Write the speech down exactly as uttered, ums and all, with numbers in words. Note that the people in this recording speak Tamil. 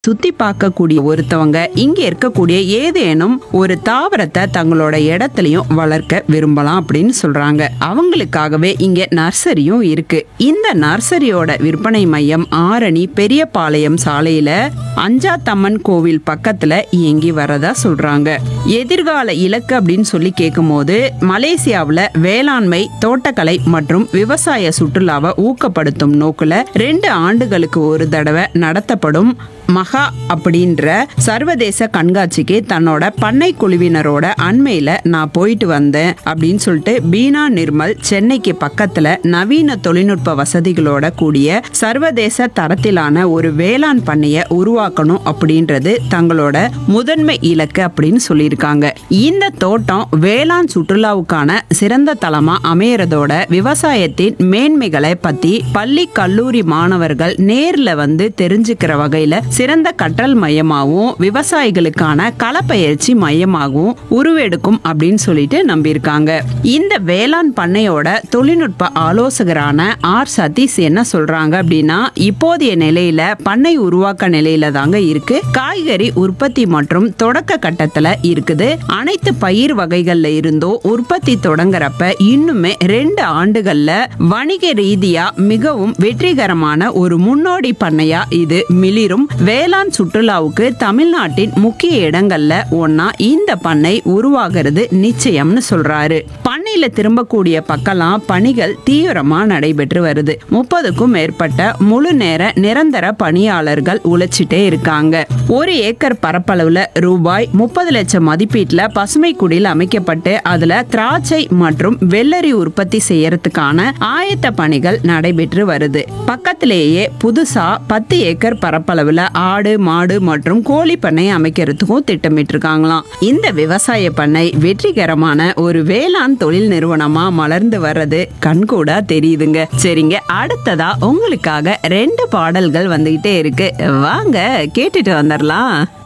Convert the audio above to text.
சுத்தி பார்க்கக்கூடிய ஒருத்தவங்க இங்க இருக்கக்கூடிய ஏதேனும் ஒரு தாவரத்தை தங்களோட இடத்துலயும் வளர்க்க விரும்பலாம் அப்படின்னு சொல்றாங்க. அவங்களுக்காகவே இங்க நர்சரியும் இருக்கு. இந்த நர்சரியோட விற்பனை மையம் ஆரணி பெரியபாளையம் சாலையில அஞ்சாத்தம்மன் கோவில் பக்கத்துல இயங்கி வரதா சொல்றாங்க. எதிர்கால இலக்கு அப்படின்னு சொல்லி கேட்கும் போது மலேசியாவுல வேளாண்மை, தோட்டக்கலை மற்றும் விவசாய சுற்றுலாவை ஊக்கப்படுத்தும் நோக்குல ரெண்டு ஆண்டுகளுக்கு ஒரு தடவை நடத்தப்படும் மகா அப்படின்ற சர்வதேச கண்காட்சிக்கு தன்னோட பண்ணை குழுவினரோட அண்மையில நான் போயிட்டு வந்தேன் அப்படின்னு சொல்லிட்டு பீனா நிர்மல் சென்னைக்கு பக்கத்துல நவீன தொழில்நுட்ப வசதிகளோட கூடிய சர்வதேச தரத்திலான ஒரு வேளாண் பண்ணைய உருவாக்கணும் அப்படின்றது தங்களோட முதன்மை இலக்கு அப்படின்னு சொல்லியிருக்காங்க. இந்த தோட்டம் வேளாண் சுற்றுலாவுக்கான சிறந்த தளமா அமையறதோட விவசாயத்தின் மேன்மைகளை பத்தி பள்ளி கல்லூரி மாணவர்கள் நேர்ல வந்து தெரிஞ்சுக்கிற வகையில சிறந்த கற்றல் மையமாகவும் விவசாயிகளுக்கான களப்பயிற்சி மையமாகவும் உருவெடுக்கும் அப்படின்னு சொல்லிட்டு நம்பியிருக்காங்க. இந்த வேளாண் பண்ணையோட தொழில்நுட்ப ஆலோசகரான ஆர் சதீஷ் என்ன சொல்றாங்க அப்படின்னா, இப்போதைய நிலையில பண்ணை உருவாக்க நிலையில தாங்க இருக்கு. காய்கறி உற்பத்தி மற்றும் தொடக்க கட்டத்துல இருக்குது. அனைத்து பயிர் வகைகள்ல இருந்தோ உற்பத்தி தொடங்குறப்ப இன்னுமே ரெண்டு ஆண்டுகள்ல வணிக ரீதியா மிகவும் வெற்றிகரமான ஒரு முன்னோடி பண்ணையா இது மிளிரும். வேளாண் சுற்றுலாவுக்கு தமிழ்நாட்டின் முக்கிய இடங்கள்ல ஒன்னா இந்த பண்ணை உருவாகிறது நிச்சயம்னு சொல்றாரு. பண்ணையில திரும்பக்கூடிய பக்கலாம் பணிகள் தீவிரமா நடைபெற்று வருது. முப்பதுக்கும் மேற்பட்ட முழு நேர நிரந்தர பணியாளர்கள் உழைச்சிட்டே இருக்காங்க. ஒரு ஏக்கர் பரப்பளவுல ரூபாய் முப்பது லட்சம் மதிப்பீட்டுல பசுமை குடில் அமைக்கப்பட்டு அதுல திராட்சை மற்றும் வெள்ளரி உற்பத்தி செய்யறதுக்கான ஆயத்த பணிகள் நடைபெற்று வருது. பக்கத்திலேயே புதுசா பத்து ஏக்கர் பரப்பளவுல ஆடு, மாடு மற்றும் கோழி பண்ணை அமைக்கிறதுக்கும் திட்டமிட்டு இருக்காங்களாம். இந்த விவசாய பண்ணை வெற்றிகரமான ஒரு வேளாண் தொழில் நிறுவனமா மலர்ந்து வர்றது கண்கூடா தெரியுதுங்க. சரிங்க, அடுத்ததா உங்களுக்காக ரெண்டு பாடல்கள் வந்துகிட்டே இருக்கு. வாங்க கேட்டுட்டு வந்துடலாம்.